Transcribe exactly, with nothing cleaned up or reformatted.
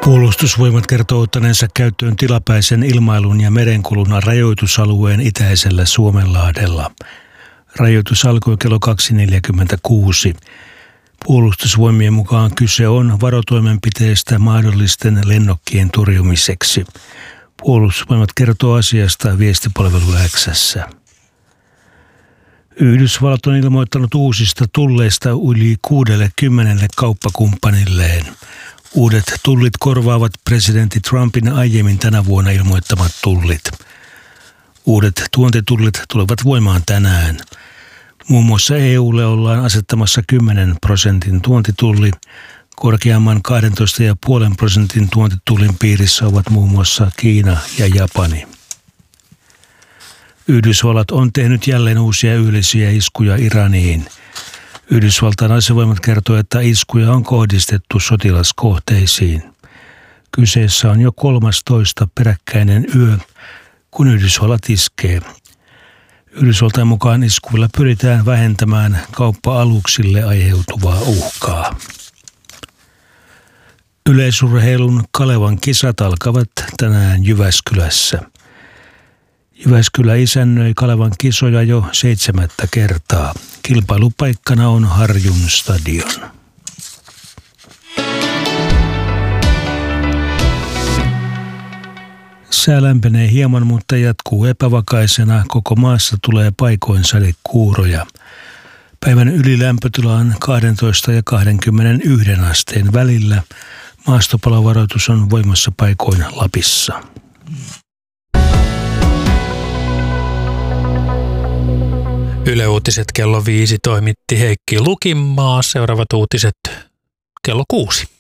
Puolustusvoimat kertoo ottaneensa käyttöön tilapäisen ilmailun ja merenkulun rajoitusalueen itäisellä Suomenlahdella. Rajoitus alkoi kello kaksi neljäkymmentäkuusi. Puolustusvoimien mukaan kyse on varotoimenpiteistä mahdollisten lennokkien torjumiseksi. Puolustusvoimat kertoo asiasta viestipalvelu X:ssä. Yhdysvallat on ilmoittanut uusista tulleista yli kuudellekymmenelle kauppakumppanilleen. Uudet tullit korvaavat presidentti Trumpin aiemmin tänä vuonna ilmoittamat tullit. Uudet tuontitullit tulevat voimaan tänään. Muun muassa E U:lle ollaan asettamassa kymmenen prosentin tuontitulli. Korkeamman kaksitoista pilkku viisi prosentin tuontitullin piirissä ovat muun muassa Kiina ja Japani. Yhdysvallat on tehnyt jälleen uusia yleisiä iskuja Iraniin. Yhdysvaltain asevoimat kertoo, että iskuja on kohdistettu sotilaskohteisiin. Kyseessä on jo kolmastoista peräkkäinen yö, kun Yhdysvallat iskee. Yhdysvaltain mukaan iskuilla pyritään vähentämään kauppa-aluksille aiheutuvaa uhkaa. Yleisurheilun Kalevan kisat alkavat tänään Jyväskylässä. Jyväskylä isännöi Kalevan kisoja jo seitsemättä kertaa. Kilpailupaikkana on Harjun stadion. Sää lämpenee hieman, mutta jatkuu epävakaisena. Koko maassa tulee paikoin sadekuuroja. Päivän ylilämpötila on kaksitoista ja kaksikymmentäyksi asteen välillä. Maastopalovaroitus on voimassa paikoin Lapissa. Yle Uutiset kello viisi toimitti Heikki Lukinmaa. Seuraavat uutiset kello kuusi.